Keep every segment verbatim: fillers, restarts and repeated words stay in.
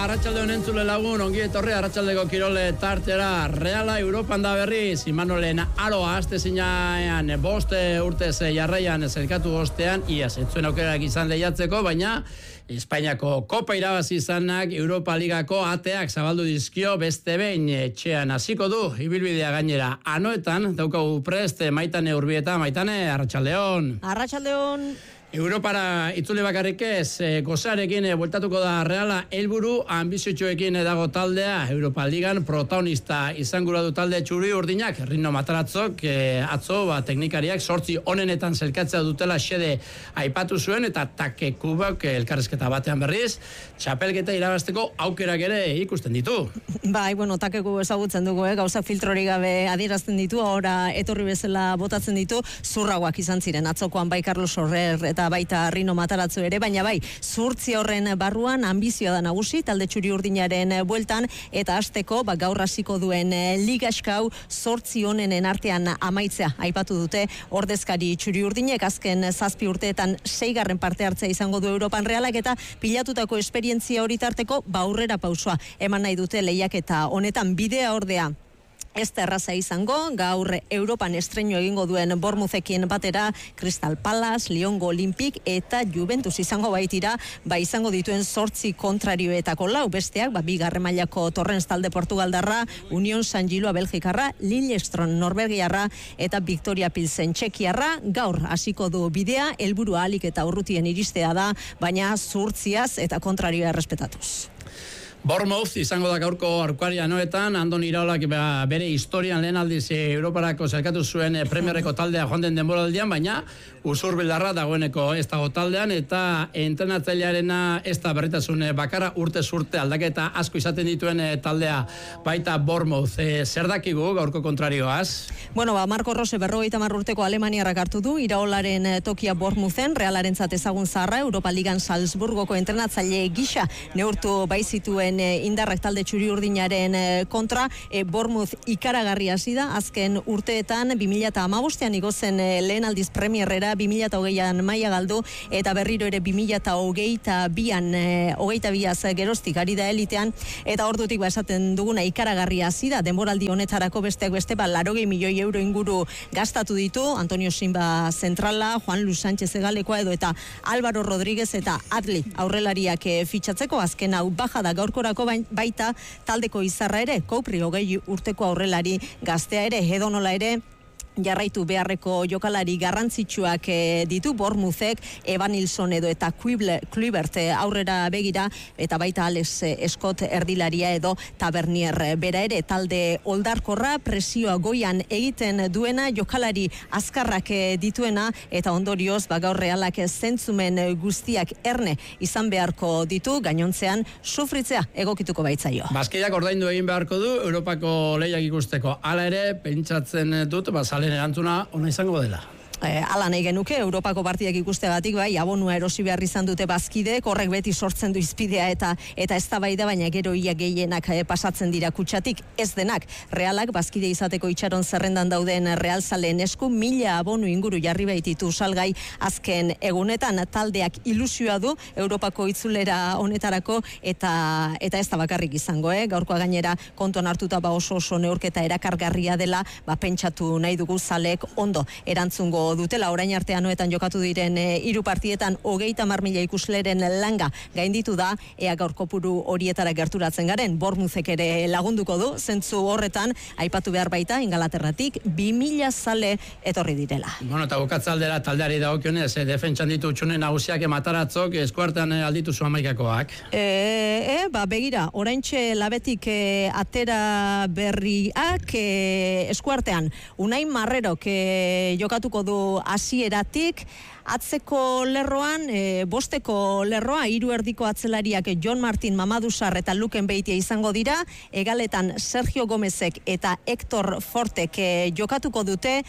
arratsalde honen entzule lagun, ongi etorri arratsaldeko kirole tartera. Reala Europan da berriz, Imanolen aroa aste zinean boste urtez jarraian zelkatu ostean, iaz, etzuen aukerak izan lehiatzeko, baina Espainiako Kopa irabazi izanak Europa Ligako ateak zabaldu dizkio beste behin etxean hasiko du ibilbidea gainera. Anoetan daukagu prest Maitane Urbieta. Maitane, arratsaldeon. Arratsaldeon. Europara itzuli bakarrik ez, e, gozarekin e, bueltatuko da Reala, helburu anbiziotxoekin dago taldea, Europa Ligan protagonista izangura du talde txuri urdinak, Rino Mataratzok, e, atzo, ba, teknikariak sortzi onenetan zelkatzea dutela xede aipatu zuen, eta Take Kubak elkarrezketa batean berriz, txapelketa irabazteko aukerak ere ikusten ditu. Bai, bueno, Take Kubak ezagutzen dugu, eh? Gauza filtrori gabe adierazten ditu, ahora etorri bezala botatzen ditu, zurragoak izan ziren, atzokoan bai Carlos Horrer eta baita Rino Mataratzo ere, baina bai, zurtzi horren barruan ambizioa da nagusi, talde txuri urdinaren bueltan, eta hasteko ba, gaur hasiko duen ligaskau zortzi honenen artean amaitzea, aipatu dute ordezkari txuri urdinek, azken zazpi urteetan seigarren parte hartzea izango du Europan Realak, eta pilatutako esperientzia hori tarteko ba aurrera pausoa eman nahi dute lehiaketa honetan. Bidea ordea ez da erraza izango, gaur Europan estreño egingo duen Bournemoutzekin batera, Crystal Palace, Liongo Olympic eta Juventus izango baitira, ba izango dituen zortzi kontrarioetako lau, besteak, ba bigarren mailako Torrens talde Portugaldarra, Union San Giloa Belgikarra, Lillestrøm Norvegiarra eta Victoria Pilsen Txekiarra. Gaur hasiko du bidea, helburu ahalik eta urrutien iristea da, baina zurtziaz eta kontrarioa errespetatuz. Bournemouth izango da gaurko aurkaria noetan, Andon Iraolak bere historian lehen aldiz Europarako zelkatu zuen Premierreko taldea joan den denboraldian, baina usurbildarra dagoeneko ez dago taldean, eta entrenatzailearena ez da berritasun bakarra, urtez urte aldaketa asko izaten dituen taldea baita Bournemouth. E, zer dakigu gaurko kontrarioaz? Bueno, ba, Marco Rose berrogeita hamar urteko Alemaniarrak hartu du, Iraolaren tokia Bournemouthen, Realarentzat ezagun zaharra, Europa Ligan Salzburgoko entrenatzaile gisa neurtu baizituen indarrak talde txuri urdinaren kontra. e, Bournemouth ikaragarri hasi da azken urteetan, bi mila hamabostean igozen lehen aldiz Premierrera, bi mila hogeian maila galdu, eta berriro ere bi mila hogeita bian hogeita biaz geroztik ari da elitean, eta ordutik ba esaten duguna ikaragarri hasi da. Denboraldi honetarako besteak beste ba laurogei milioi euro inguru gastatu ditu, Antonio Silva zentrala, Juan Luis Sánchez egalekoa edo eta Álvaro Rodríguez eta Adli aurrelariak fitxatzeko. Azken hau baja da gaurko baita taldeko izarra ere, Koupri hogei urteko aurrelari gaztea ere, edonola ere jarraitu beharreko jokalari garrantzitsuak ditu Bournemouthek, Evan Nilsson edo eta Kluivert aurrera begira, eta baita Alex Scott erdilaria edo Tavernier bera ere, talde oldarkorra, presioa goian egiten duena, jokalari azkarrak dituena, eta ondorioz ba gaur Realak zentzumen guztiak erne izan beharko ditu, gainontzean sufritzea egokituko baitzaio. Baskeiak ordaindu egin beharko du Europako lehiak ikusteko. Hala ere, pentsatzen dut, bazale erantzuna ona izango dela. Eh, ala nahi genuke, Europako partidak ikustegatik, bai, abonua erosi behar izan dute bazkideek, horrek beti sortzen du izpidea eta eta eztabaida, baina gero ia gehienak eh, pasatzen dira kutsatik, ez denak. Realak bazkide izateko itxaron zerrendan dauden realzaleen esku, mila abonu inguru jarri baititu salgai azken egunetan. Taldeak ilusioa du Europako itzulera honetarako, eta eta ez da bakarrik izango, eh? Gaurkoa gainera kontuan hartuta ba oso oso neurketa erakargarria dela, ba pentsatu nahi dugu zaleek ondo erantzungo dutela. Orain artean noetan jokatu diren hiru e, partietan hogeita hamar mila ikusleren langa gainditu da, ea gaur kopuru horietara gerturatzen garen. Bournemouthek ere lagunduko du, zentzu horretan aipatu behar baita Ingalaterratik bi mila zale etorri direla. Bueno, eta bukatzaldera taldeari dagokionez, e, defentsan ditu txune nagusiak Mataratzok, eskuartean alditu zu hamaikakoak. E, e, ba, begira, oraintxe labetik e, atera berriak e, eskuartean, Unai Marrerok e, jokatuko du hasieratik, atzeko lerroan, e, bosteko lerroa, hiru erdiko atzelariak John Martin, Mamadou Sarr eta Luken Beitia izango dira, egaletan Sergio Gomezek eta Hector Fortek e, jokatuko dute,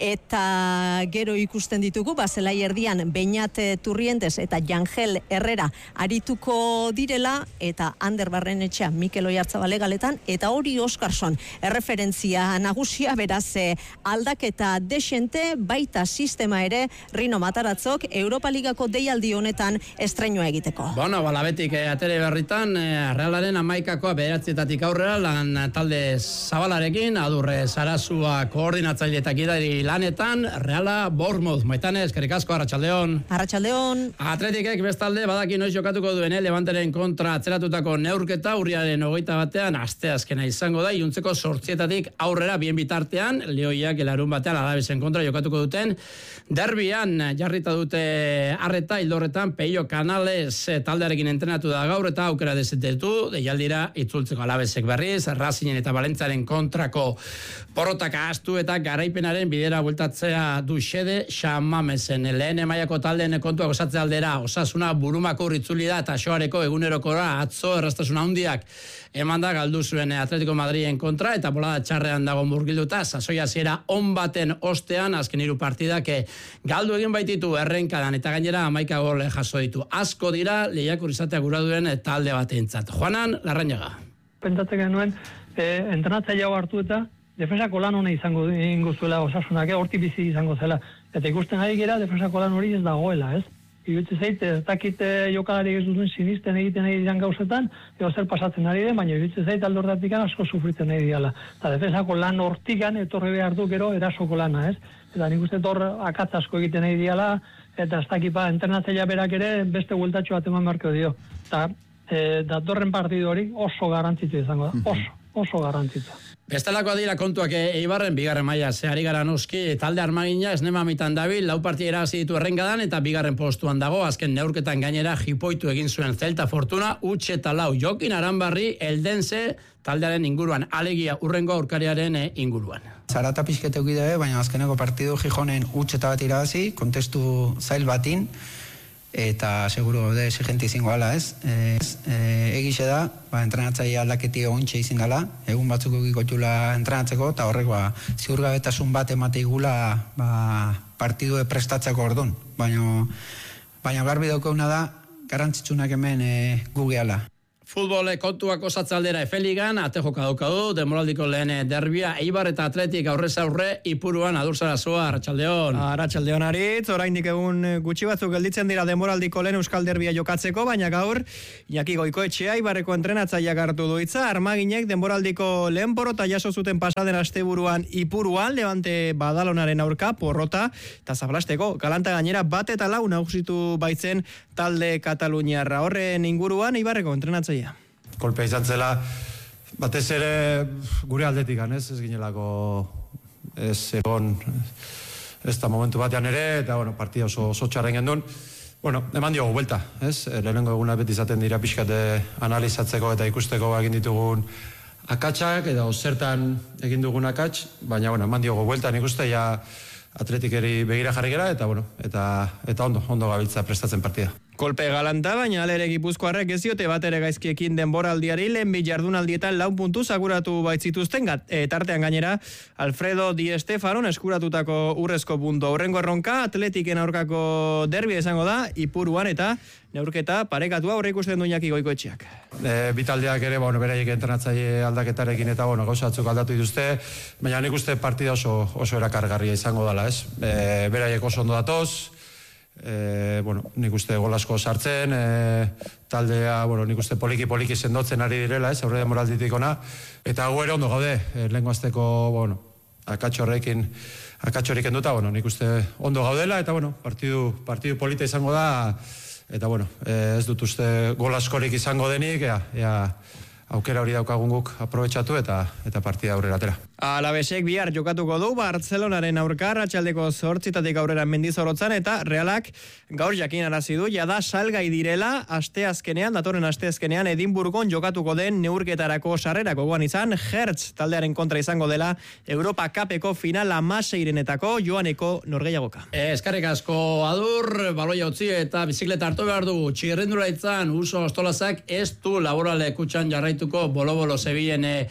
eta gero ikusten ditugu, Zelai erdian Beñat Turrientes eta Jangel Herrera arituko direla, eta Ander Barrenetxea Mikel Oiartzabal galetan, eta hori Oskarson erreferentzia nagusia, beraz aldaketa desente, baita sistema ere Rino Mataratzok Europa Ligako deialdi honetan estreinua egiteko. Bueno, balabetik eh, atere berritan, eh, Realaren amaikakoa bederatzietatik aurrera, lan talde zabalarekin, adurre Sarasua koordinatzaile eta gidari lanetan, Reala Bournemouth. Maitane, eskerrik asko, Arratsaldeon. Arratsaldeon. Atletikek bestalde badaki noiz jokatuko duen, eh, Levanteren kontra atzeratutako neurketa urriaren hogeita batean, asteazkena izango da, iluntzeko sortzietatik aurrera bien bitartean, Lehoiak elarun batean Alavesen kontra jokatuko duten, derbian jarrita dute arreta hildorretan Peio Canales taldearekin entrenatu da gaur eta aukera dezetetu, deialdira itzultzeko Alavesek berriz, Racingen eta Valentzaren kontrako porrotak ahaztu eta garaipenaren bidera bueltatzea du xede Xamamesen. Lehen mailako taldeen kontuak osatze aldera, Osasuna Burumako itzuli da eta Xoareko egunerokora atzo erraztasuna handiak eman da galdu zuen Atletico Madriden kontra eta bolada txarrean dago murgilduta, sasoia hasiera on baten ostean azken hiru partidak galdu egin baititu errenkadan eta gainera hamaika gol jaso ditu. Asko dira lehiakur izatea gura duen talde batentzat. Juanan Larrañaga. Pentsatzen genuen, eh, entrenatzaile hau hartu eta defensako lan hona izango ingo zuela Osasunak, eh, hortik bizi izango zela. Eta ikusten ari gera, defensako lan hori ez dagoela, ez? Iruditzen zait, ez dakit jokalari ez duten sinisten egiten ari diren gauzetan, eo zer pasatzen ari den, baina iruditzen zait aldordatik asko sufritzen ari diala. Eta defensako lan hortikan etorri behar du gero erasoko lana, ez? Eta nik uste tor akatz asko egiten ari diala, eta ez dakipa entrenatzailea berak ere beste bueltatxo bat eman beharko dio. Eta e, datorren partidu hori oso garrantzitsu izango da, oso, oso garrantzitsu. Bestelakoa dira kontuak Eibarren bigarren maila zehari gara noski, talde armagina esnema mitan dabil, lau partia irabazi ditu errengadan eta bigarren postuan dago, azken neurketan gainera jipoitu egin zuen Celta Fortuna, utx eta lau, Jokin Aranbarri, Eldense, taldearen inguruan, alegia urrengo aurkariaren inguruan. Zarata pixkete eukide, baina azkeneko partidu Gijonen utx eta bat irabazi, kontestu zail batin, eta seguro gaude exigente izango ala, ez? E, e, egixe da, ba, entrenatzaile aldaketi ontxe izin dela, egun batzuk egikotxula entrenatzeko, eta horrek, ba, ziurgabetasun bat emate igula, ba, partidu prestatzeko ordun. Baina, baina garbi daukauna da, garrantzitsunak hemen e, gugeala. Futbol kontuak osatzaldera Efeligan, ate joka daukadu, demoraldiko lehen derbia, Eibar eta Atletik aurrez aurre, Ipuruan adurzara zua, Arratsaldeon. Arratsaldeon aritz, oraindik egun gutxi batzuk gelditzen dira demoraldiko lehen Euskal Derbia jokatzeko, baina gaur, Iñaki Goikoetxea Eibarreko entrenatzaileak hartu du hitza, armaginek demoraldiko lehen porrota jaso zuten pasaden asteburuan Ipuruan, Levante Badalonaren aurka, porrota, eta zablasteko, galanta gainera bat eta lau nagusitu baitzen talde Kataluniarra. Horren inguruan Eibarreko entrenatzailea. Kolpea izan zela, batez ere gure aldetik, ez, ez ginelako ez egon, ez da momentu batean ere, eta bueno, partia oso, oso txarren gendun. Bueno, eman diogu buelta, ez, lehenengo eguna beti izaten dira pixkate analizatzeko eta ikusteko egin ditugun akatsak, edo zertan egin dugun akats, baina bueno, eman diogu buelta, nik uste ja Atletikeri begira jarri gera, eta bueno, eta, eta ondo, ondo gabiltza prestatzen partida. Kolpe galanta, baina alere Gipuzkoarrek ez diote bat ere gaizkiekin denboraldiari, lehen bi jardunaldietan lau puntu saguratu baitzituzten, e, tartean gainera Alfredo Di Estefanon eskuratutako urrezko puntu. Aurrengo erronka, Atletiken aurkako derbia izango da, Ipuruan eta neurketa parekatua aurre ikusten du Iñaki Goikoetxeak. E, Bitaldeak ere, bueno, beraiek entrenatzaile aldaketarekin eta bueno, gauza batzuk aldatu dituzte, baina nik uste partida oso, oso erakargarria izango dela, ez? E, beraiek oso ondo datoz, E, bueno, nik uste gol asko sartzen, e, taldea, bueno, nik uste poliki-poliki sendotzen ari direla, ez, aurre demoralditik ona, eta gu ere ondo gaude, e, lehenko azteko, bueno, akatxorrekin, akatxorik enduta, bueno, nik uste ondo gaudela, eta bueno, partidu, partidu polita izango da, eta bueno, e, ez dut uste gol askorik izango denik, ea, ea, aukera hori daukagun guk aprobetxatu eta eta partida aurrera atera. Alavesek bihar jokatuko du Bartzelonaren aurka arratsaldeko zortzitatik aurrera Mendizorotzan eta Realak gaur jakinarazi du jada salgai direla asteazkenean, datorren asteazkenean Edinburgon jokatuko den neurketarako sarrera gogoan izan Hertz taldearen kontra izango dela Europa Cupeko final hamaseirenetako joaneko norgehiagoka. Eh, eskarrik asko adur, baloia utzi eta bizikleta hartu behar du txirrendularitzan Uso Ostolazak ez du laborale kutxan jarraituko bolo-bolo zebilen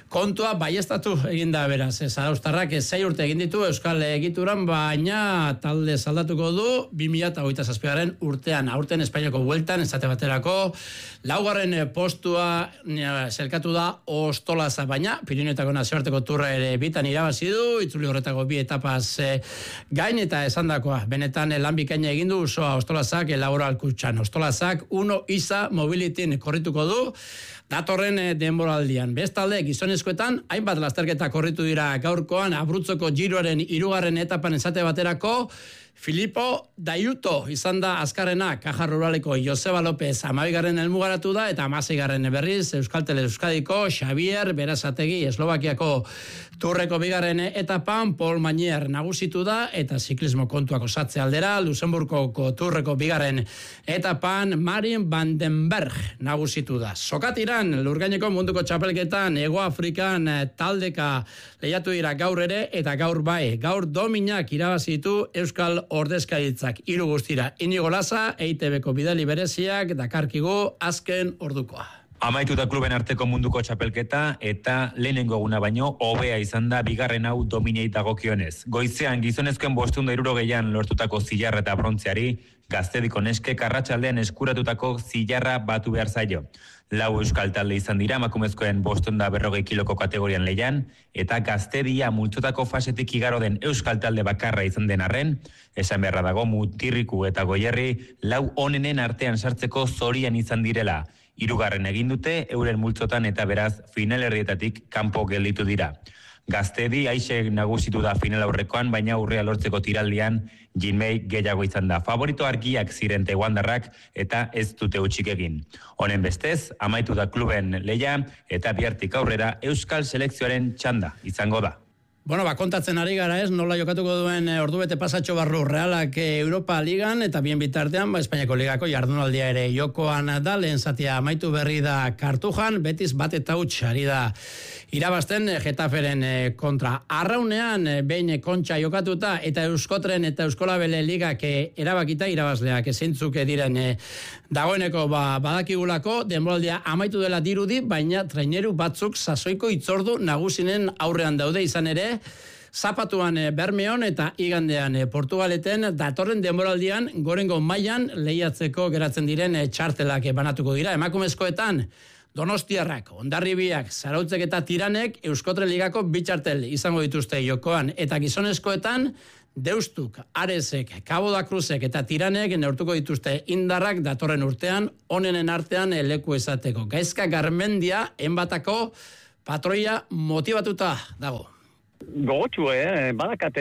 kontua baiestatu egin da beraz. Zarauztarrak sei urte egin ditu Euskal egituran, baina talde saldatuko du bi mila hogeita zazpigarren urtean. Aurten Espainiako bueltan, esate baterako, laugarren postua zelkatu da Ostolaza, baina Pirinioetako nazioarteko turra ere bitan irabazi du, itzuli horretako bi etapaz gain eta esandakoa. Benetan lan bikaina egin du osoa Ostolazak Laboral Kutxan. Ostolazak Uno Isa Mobilityn korrituko du datorren denboraldian. Bestalde, gizonezkoetan, hainbat lasterketa korritu dira gaurkoan, Abrutzoko Giroaren hirugarren etapan esate baterako, Filippo Daiuto izan da azkarrena, Kaja Ruraleko Joseba López amabigarren helmugaratu da, eta hamaseigarren berriz Euskaltel Euskadiko Xavier Berazategi Eslovakiako turreko bigarren etapan Paul Manier nagusitu da, eta ziklismo kontuak osatze aldera, Luxemburgoko turreko bigarren etapan Marin van den Berg nagusitu da. Sokatiran, Lurgaineko munduko txapelketan, Ego Afrikan taldeka lehiatu dira gaur ere, eta gaur bai, gaur dominak irabazitu Euskal ordezkaritzak hiru guztira. Inigo Laza, E I T B-ko bidali bereziak dakarkigu azken ordukoa. Amaituta kluben arteko munduko txapelketa eta lehenengo eguna baino hobea izan da bigarren hau dominei dagokionez. Goizean gizonezkoen bostehun eta hirurogeian lortutako zilarra eta brontzeari, Gaztediko neskek arratsaldean eskuratutako zilarra batu behar zaio. Lau euskal talde izan dira emakumezkoen bostehun eta berrogei kiloko kategorian lehian, eta Gaztedia multzotako fasetik igaro den euskal talde bakarra izan den arren, esan beharra dago Mutirriku eta Goierri lau onenen artean sartzeko zorian izan direla. Hirugarren egin dute euren multzotan eta beraz finalerdietatik kanpo gelditu dira. Gaztedi aixe nagusitu da final aurrekoan, baina aurrea lortzeko tiraldian Jinmei gehiago izan da. Favorito argiak ziren teguandarrak eta ez dute utzik egin. Honen bestez, amaitu da kluben leia eta bihartik aurrera Euskal selekzioaren txanda izango da. Bueno, ba, kontatzen ari gara ez, nola jokatuko duen ordubete pasatxo barru Realak Europa Ligan, eta bien bitartean, ba, Espainiako Ligako jardunaldia ere jokoan da, lehen zatia amaitu berri da Kartujan, Betis bat eta huts ari da irabazten Getaferen kontra. Arraunean, behin kontxa jokatuta, eta Euskotren eta Euskolabele Ligak erabakita irabazleak ezintzuk diren dagoeneko ba, badakigulako, denboraldia amaitu dela dirudi, baina traineru batzuk sasoiko itzordu nagusinen aurrean daude izan ere, zapatuan Bermeon eta igandean Portugaleten datorren denboraldian gorengo mailan lehiatzeko geratzen diren txartelak banatuko dira. Emakumezkoetan Donostiarrak, Hondarribiak, Zarautzek eta Tiranek Euskotren Ligako bitxartel izango dituzte jokoan, eta gizonezkoetan Deustuk, Aresek, Cabo da Cruzek eta Tiranek neurtuko dituzte indarrak datorren urtean onenen artean leku esateko. Gaizka Garmendia enbatako patroia motibatuta dago. Gogotxu, eh? Badakate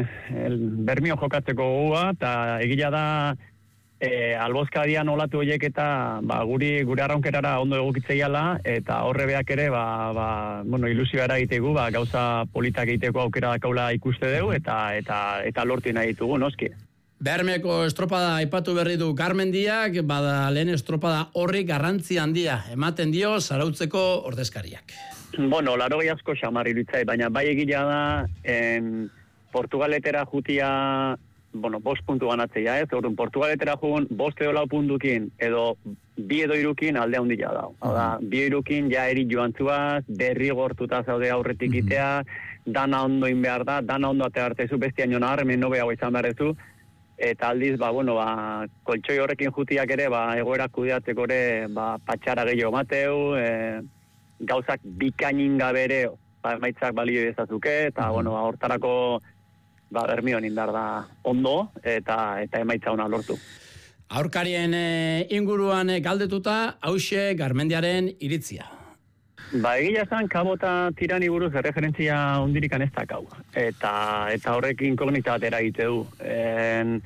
Bermio jokatzeko gogoa, eta egila da e, albozkadian olatu horiek eta ba, guri gure arraunkerara ondo egokitzeiala, eta horre beak ere ba, ba, bueno, ilusioa eragitegu, ba, gauza politak egiteko aukera dakaula ikuste dugu, eta, eta, eta lortu nahi ditugu, noski. Bermeko estropada aipatu berri du Garmendiak, bada lehen estropada horri garrantzi handia ematen dio Zarautzeko ordezkariak. Bueno, laro gehiazko xamarri dutzai, baina bai egila da en, Portugaletera jutia, bueno, bost puntu ganatzea, ez? Orduan, Portugaletera jugun bost edo lau puntukin, edo bi edo irukin aldea hundila da. Hau bi irukin ja eri joantzuaz, derrigortuta zaude aurretik itea, dana ondo inbehar da, dana ondo ate hartezu, bestian jona harremen nobe hau izan beharrezu, eta aldiz, ba, bueno, ba, koltsoi horrekin jutiak ere, ba, egoera kudeatzeko ere, ba, patxara gehiago mateu, e, gauzak bikainin gabere ba, emaitzak balio ezazuke, eta, bueno, ba, hortarako ba, Bermion indar da ondo, eta eta emaitza ona lortu. Aurkarien e, inguruan e, galdetuta, hauxe Garmendiaren iritzia. Ba, egia esan, Cabo eta Tirani buruz erreferentzia ondirikan ez dakau. Eta, eta horrek inkognita bat eragite du. En,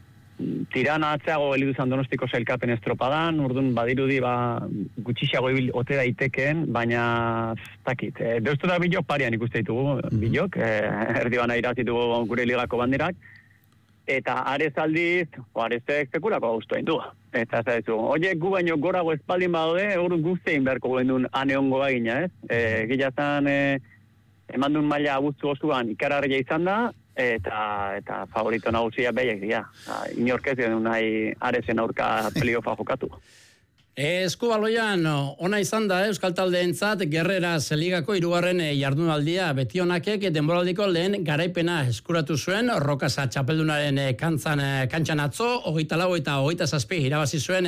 Tirana atzeago gelidu zan Donostiko sailkapen estropadan, urduan badirudi ba, gutxixiago ibil ote daitekeen, baina takit. E, Deustu da bilok parian ikuste ditugu, bilok, e, erdi bana irazitugu gure ligako banderak, eta Ares aldiz, Aresek sekulako gaustu egin du. Eta ez da dizu, oie gu baino gorago espaldin badode, urduan guztein beharko gendun aneongo bagina, ez? E, Gila zan, e, eman duen maila guztu osuan ikararria izan da, eta eta favorito nagusia behiek dira. Inork ez duen nahi Aresen aurka peliofa jokatu. Eskubaloian, ona izan da Euskal Taldeentzat Gerrera Zeligako hirugarren jardunaldia beti honakek denboraldiko lehen garaipena eskuratu zuen Rokasa txapeldunaren kantzan kantxan atzo, hogeita lau eta hogeita zazpi irabazi zuen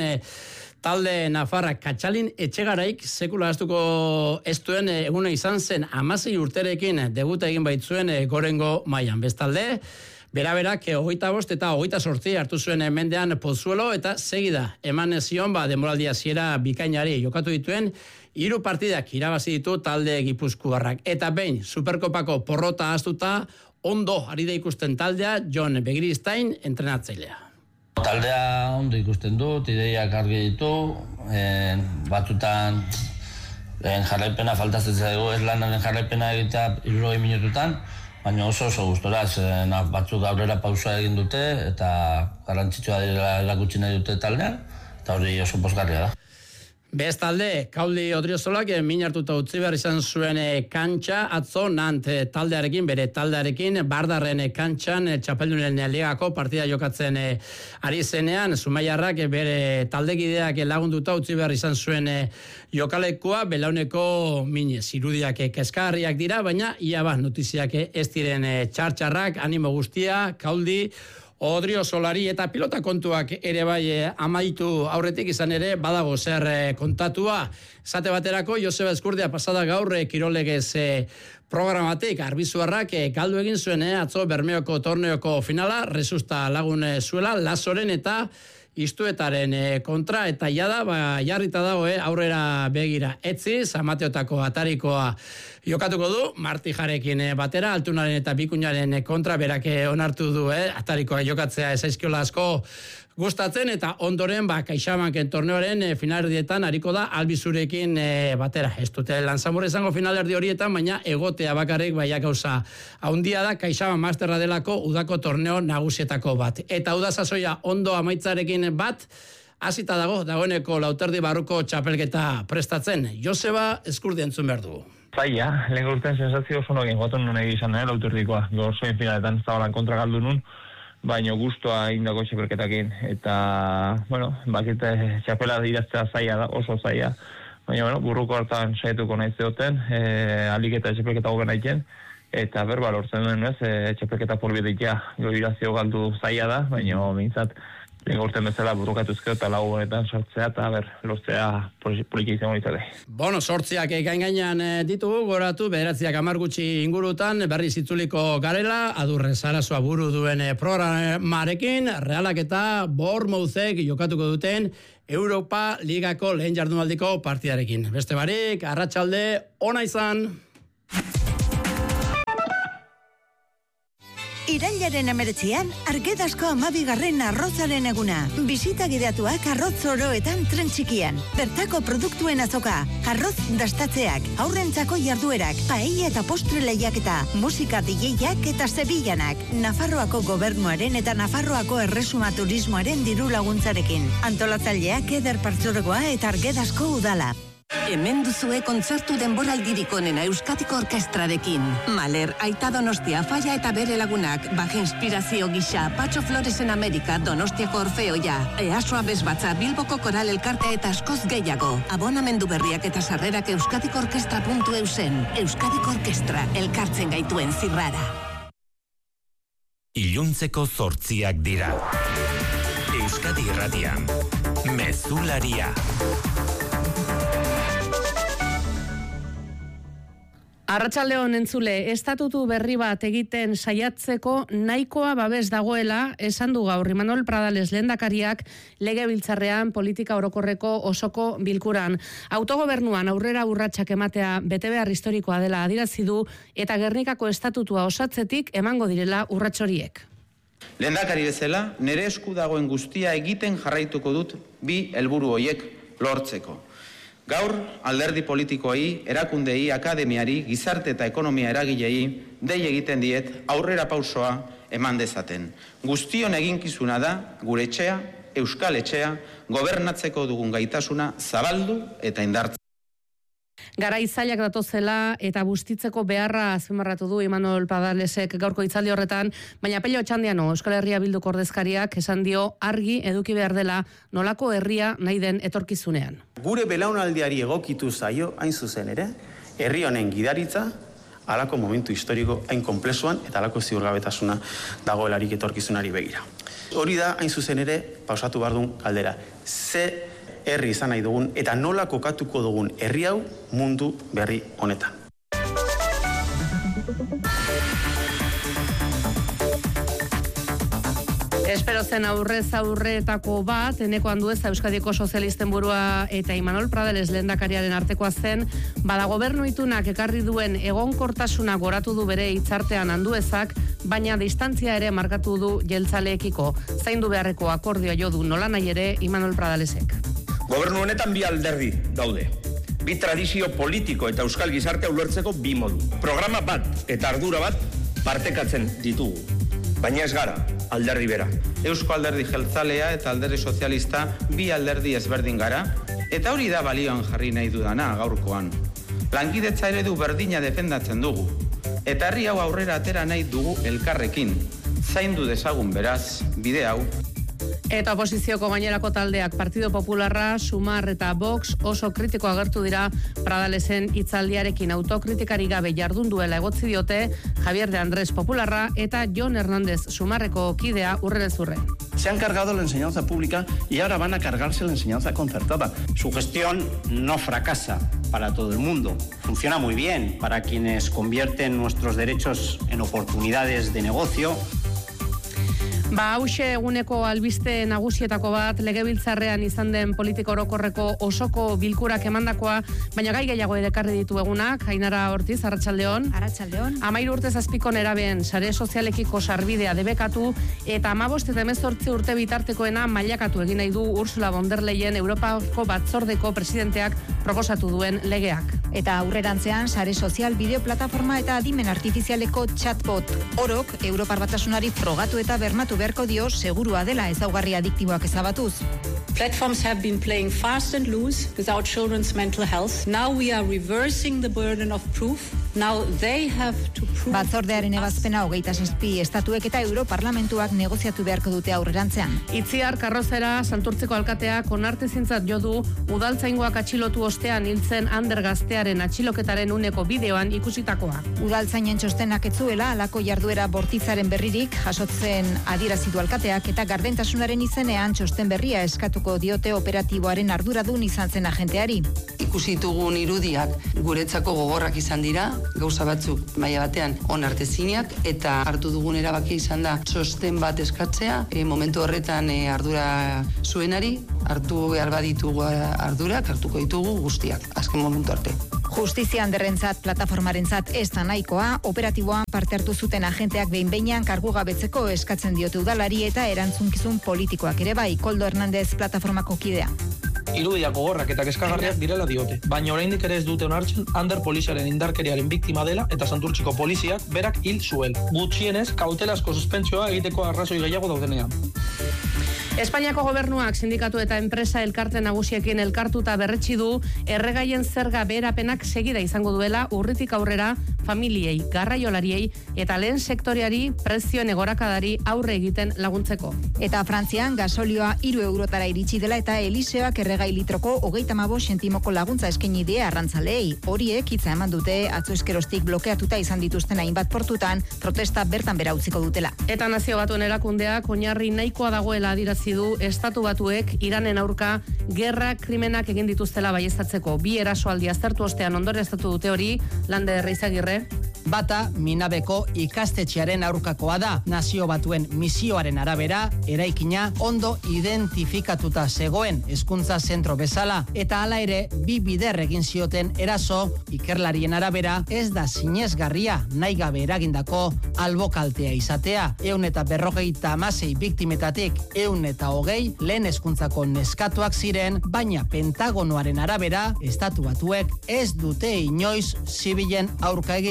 talde Nafarra. Katxalin Etxegaraik sekula astuko ez duen eguna izan zen hamasei urterekin debuta egin baitzuen gorengo mailan. Bestalde, Bera-berak, hogeita bost eta hogeita sortzi hartu zuen mendean Pozuelo eta segida eman zion ba demoraldia ziera bikainari jokatu dituen hiru partidak irabazi ditu talde Gipuzkoarrak. Eta behin, Superkopako porrota ahaztuta ondo ari da ikusten taldea Jon Begiristain entrenatzailea. Taldea ondo ikusten dut, ideiak argi ditu, eh, batzutan eh, jarraipena faltatzen zaigu, ez lanaren jarraipena egitea hirurogei minututan, baina oso oso gustoraz, batzuk aurrera pausa egin dute eta garrantzitsua dira erakutsi nahi dute taldean, eta hori oso pozgarria da. Bestalde, Kauli Odriozolak min hartuta utzi behar izan zuen kantxa atzo Nant taldearekin, bere taldearekin, Bardarren kantxan txapeldunen ligako partida jokatzen ari zenean, Zumaiarrak bere taldekideak lagunduta utzi behar izan zuen jokalekua, belauneko minez, irudiak kezkagarriak dira, baina ia ba, notiziak ez diren txartxarrak, animo guztia, Kauli Odriozolari eta pilota kontuak ere bai amaitu aurretik izan ere badago zer kontatua. Zate baterako Joseba Eskurdia pasada gaur kirolegez programatik Arbizuarrak galdu egin zuen atzo Bermeoko torneoko finala, Resusta lagun zuela, Lazoren eta Istuetaren kontra, eta jada ba, jarrita dago eh, aurrera begira etzi, Zamateotako atarikoa jokatuko du, Martijarekin batera, Altunaren eta Bikuñaren kontra, berak onartu du, eh, atarikoa jokatzea ezaizkiola asko gustatzen, eta ondoren ba, Kaixabanken torneoren e, finalerdietan hariko da Albizurekin e, batera. Ez dute lanzamurra izango finalerdi horietan, baina egotea bakarrik baia gauza haundia da Kaixaban masterra delako udako torneo nagusietako bat. Eta udazazoia ondo amaitzarekin bat, hasita dago, dagoeneko lauterdi barruko txapelketa prestatzen. Joseba Eskurdia entzun behar du. Zaila, lehen urtean sensazio oso nogin goten nun egizan, eh, lauterdikoa. Gaur zoin finaletan zabalan kontra galdu nun, baina guztua indako txapelketakin, eta, bueno, bakite txapela iraztea zaila da, oso zaila, baina, bueno, burruko hartan saietuko nahi zeoten, e, alik eta txapelketa goben aiken, eta berba lortzen duen, ez, e, txapelketa polbidekia, gero irazio galdu zaila da, baina, bintzat, lehen urten bezala burrukatuzkeo eta lau honetan sortzea, eta ber, lortzea poliki izango ditzate. Bono, sortziak gain gainean ditugu, goratu, bederatziak hamar gutxi ingurutan, berriz itzuliko garela, Adurre Sarasoa buru duen programarekin, Realak eta Bournemouthek jokatuko duten Europa Ligako lehen jardunaldiko partidarekin. Beste barik, arratsalde ona izan! Irailaren emeretzian, Argedasko amabigarren arrozaren eguna. Bisita gideatuak arroz oroetan tren txikian. Bertako produktuen azoka, arroz dastatzeak, aurrentzako jarduerak, paella eta postre lehiaketa, musika D J-ak eta zebillanak. Nafarroako gobernuaren eta Nafarroako erresuma turismoaren diru laguntzarekin. Antolatzaileak Eder Partzuergoa eta Argedasko udala. Hemen duzue kontzertu denboraldirik onena Euskadiko Orkestrarekin. Maler, Aita Donostia, Falla eta bere lagunak, Baja Inspirazio gisa, Patxo Floresen Amerika, Donostiako Orfeoia, Easoa Bezbatza, Bilboko Koral Elkartea eta askoz gehiago. Abonamendu berriak eta sarrerak euskadiko orkestra puntu eusen. Euskadiko Orkestra, elkartzen gaituen zirrara. Iluntzeko zortziak dira. Euskadi Irratian, Mezularia. Arratsaldeon entzule, estatutu berri bat egiten saiatzeko nahikoa babes dagoela esan du gaur Imanol Pradales lehendakariak legebiltzarrean politika orokorreko osoko bilkuran. Autogobernuan aurrera urratsak ematea betebehar historikoa dela adierazi du eta Gernikako estatutua osatzetik emango direla urrats horiek. Lehendakari bezala, nere esku dagoen guztia egiten jarraituko dut bi helburu horiek lortzeko. Gaur, alderdi politikoei, erakundei, akademiari, gizarte eta ekonomia eragilei dei egiten diet aurrera pausoa eman dezaten. Guztion eginkizuna da, gure etxea, euskal etxea, gobernatzeko dugun gaitasuna zabaldu eta indartzen. Garai zailak datozela eta bustitzeko beharra azpimarratu du Imanol Pradalesek gaurko hitzaldi horretan, baina Pello Otxandiano Euskal Herria Bilduko ordezkariak esan dio argi eduki behar dela nolako herria nahi den etorkizunean. Gure belaunaldiari egokitu zaio hain zuzen ere, herri honen gidaritza, halako momentu historiko hain konplexuan eta halako ziurgabetasuna dagoelarik etorkizunari begira. Hori da hain zuzen ere pausatu behar duen galdera. Ze herri izan nahi dugun eta nola kokatuko dugun herri hau mundu berri honetan. Espero zen aurrez aurretako bat, eneko Andueza Euskadiko sozialisten burua eta Imanol Pradales lehendakariaren artekoa zen, bada gobernu itunak ekarri duen egonkortasuna goratu du bere hitzartean Anduezak, baina distantzia ere markatu du jeltzaleekiko. Zaindu beharreko akordioa jo du nola nahi ere Imanol Pradalesek. Gobernu honetan bi alderdi daude. Bi tradizio politiko eta euskal gizartea ulertzeko bi modu. Programa bat eta ardura bat partekatzen ditugu. Baina ez gara alderdi bera. Eusko alderdi jeltzalea eta alderdi sozialista bi alderdi ezberdin gara, eta hori da balioan jarri nahi dudana gaurkoan. Lankidetza eredu berdina defendatzen dugu, eta herri hau aurrera atera nahi dugu elkarrekin. Zaindu dezagun beraz, bide hau. Eta oposizioko gainerako taldeak Partido Popularra, Sumar eta Vox oso kritiko agertu dira Pradalesen hitzaldiarekin autokritikari gabe jardun duela egotzi diote Javier de Andrés Popularra eta Jon Hernández Sumarreko kidea urren zurre. Se han cargado la enseñanza pública y ahora van a cargarse la enseñanza concertada. Su gestión no fracasa para todo el mundo. Funciona muy bien para quienes convierten nuestros derechos en oportunidades de negocio. Ba, hause eguneko albiste nagusietako bat legebiltzarrean izan den politika orokorreko osoko bilkurak emandakoa, baina gai gehiago ere ekarri ditu egunak. Ainara Ortiz, Arratsaldeon. Arratsaldeon. Amairu urte zazpiko nerabeen sare sozialekiko sarbidea debekatu eta hamabost eta hemezortzi urte bitartekoena mailakatu egin nahi du Ursula von der Leyen Europako batzordeko presidenteak proposatu duen legeak. Eta aurrerantzean sare sozial bideo plataforma eta adimen artifizialeko chatbot orok Europar Batasunari frogatu eta bermatu beharko dio segurua dela ezaugarri adiktiboak ezabatuz. Platforms have been playing fast and loose without children's mental health. Now we are reversing the burden of proof. Now they have to prove. Batzordearen ebazpena hogeita zazpi estatuek eta Europarlamentuak negoziatu beharko dute aurrerantzean. Itziar Karrozera Santurtzeko alkateak onartezintzat jo du udaltzaingoak atxilotu ostean hiltzen Ander gaztearen atxiloketaren uneko bideoan ikusitakoa. Udaltzainen txostenak etzuela alako jarduera bortitzaren berririk jasotzen adierazi du alkateak eta gardentasunaren izenean txosten berria eskatuko diote operatiboaren arduradun izan zen agenteari. Ikusi ditugun irudiak guretzako gogorrak izan dira, gauza batzuk maila batean onartezinak eta hartu dugun erabakia izan da txosten bat eskatzea, e, momentu horretan e, ardura zuenari, hartu behar baditugu ardurak, hartuko ditugu guztiak, azken momentu arte. Justizia Anderrentzat plataformarentzat ez da nahikoa, operatiboan parte hartu zuten agenteak behin-behinean kargugabetzeko eskatzen diote udalari eta erantzunkizun politikoak ere bai. Koldo Hernández plataformako kidea. Irudiak gogorrak eta kezkagarriak direla diote, baina oraindik ere ez dute onartzen Ander poliziaren indarkeriaren biktima dela eta Santurtziko poliziak berak hil zuela. Gutxienez, kautelazko suspentsioa egiteko arrazoi gehiago daudenean. Espainiako gobernuak sindikatu eta enpresa elkarte nagusiekin elkartuta berretsi du erregaien zerga beherapenak segida izango duela urritik aurrera familiei, garraiolariei eta lehen sektoreari prezioen egorakadari aurre egiten laguntzeko. Eta Frantzian gasolioa hiru eurotara iritsi dela eta Eliseoak erregai litroko hogeita hamabost sentimoko laguntza eskaini die arrantzaleei. Horiek hitza eman dute atzo eskerostik blokeatuta izan dituzten hainbat portutan protesta bertan bera utziko dutela. Eta Nazio Batuen erakundeak oinarri nahikoa dagoela adierazi du Estatu Batuek Iranen aurka gerra krimenak egin dituztela baieztatzeko. Bi erasoaldi aztertu ostean ondorioztatu dute hori, Lander Reizagirre. Bata Minabeko ikastetxearen aurkakoa da. Nazio Batuen misioaren arabera, eraikina ondo identifikatuta zegoen hezkuntza zentro bezala, eta hala ere bi bider egin zioten eraso, ikerlarien arabera ez da sinesgarria nahi gabe eragindako albokaltea izatea. Ehun eta berrogeita hamasei biktimetatik ehun eta hogei lehen hezkuntzako neskatuak ziren, baina Pentagonoaren arabera Estatu Batuek ez dute inoiz zibilen aurka egiten.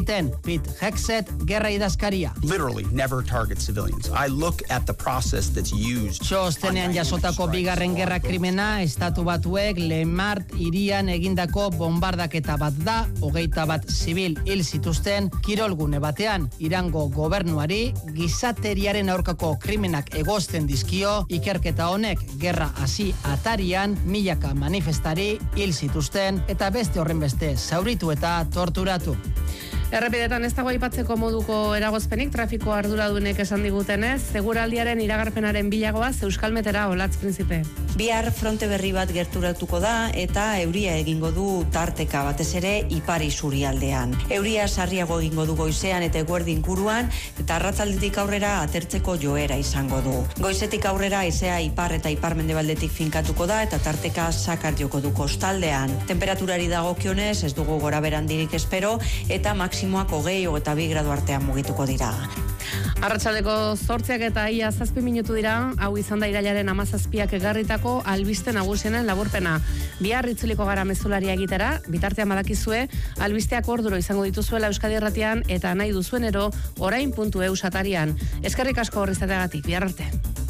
Pete Hexet, gerra idazkaria. Literally never target civilians. I look at the process that's used. Txostenean jasotako bigarren gerra krimena, estatu batuek Lemart irian egindako bombardaketa bat da, hogeita bat zibil hil zituzten kirolgune batean. Irango gobernuari gizateriaren aurkako krimenak egozten dizkio, ikerketa honek gerra hasi atarian milaka manifestari hil zituzten eta beste horren beste zauritu eta torturatu. Errepidetan ez dago aipatzeko moduko eragozpenik trafiko arduradunek esan digutenez, seguraldiaren iragarpenaren bilagoaz Euskalmetera Olatz Prinzipe. Bihar fronte berri bat gerturatuko da eta euria egingo du tarteka batez ere ipar isurialdean. Euria sarriago egingo du goizean eta eguerdi inguruan eta arratzaldetik aurrera atertzeko joera izango du. Goizetik aurrera haizea ipar eta ipar-mendebaldetik finkatuko da eta tarteka sakar joko du kostaldean. Temperaturari dagokionez ez dugu goraberandirik espero eta maksimoak hogei eta bi gradu artean mugituko dira. Arratsaldeko zortziak eta ia zazpi minutu dira, hau izan da irailaren hamazazpiak egarritako albiste nagusienen laburpena. Bihar itzuliko gara mezularia egitera, bitartean badakizue, albisteak orduro izango dituzuela Euskadi Irratian eta nahi duzuenero orain puntu eus atarian. Eskerrik asko horri izateagatik, bihar arte.